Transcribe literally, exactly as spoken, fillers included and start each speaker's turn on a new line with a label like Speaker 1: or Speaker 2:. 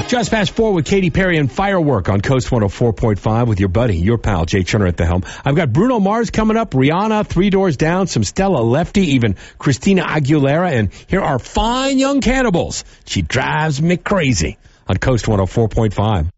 Speaker 1: Just past four with Katy Perry and Firework on Coast one oh four point five with your buddy, your pal, Jay Turner at the helm. I've got Bruno Mars coming up, Rihanna, Three Doors Down, some Stella Lefty, even Christina Aguilera, and here are Fine Young Cannibals. She drives me crazy on Coast one oh four point five.